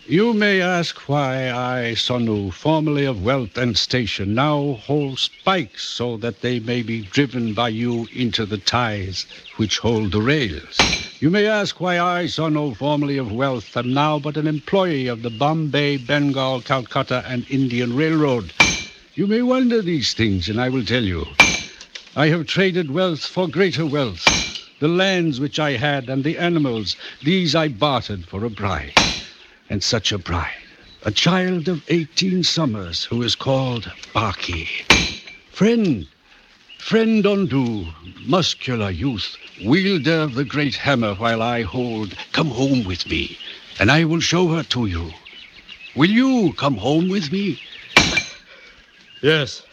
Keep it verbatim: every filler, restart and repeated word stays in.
You may ask why I, Sonu, formerly of wealth and station, now hold spikes so that they may be driven by you into the ties which hold the rails. You may ask why I, Sonu, formerly of wealth, am now but an employee of the Bombay, Bengal, Calcutta, and Indian Railroad. You may wonder these things, and I will tell you. I have traded wealth for greater wealth. The lands which I had and the animals, these I bartered for a bride. And such a bride, a child of eighteen summers who is called Baki. Friend, friend Ondu, muscular youth, wielder of the great hammer while I hold, come home with me, and I will show her to you. Will you come home with me? Yes.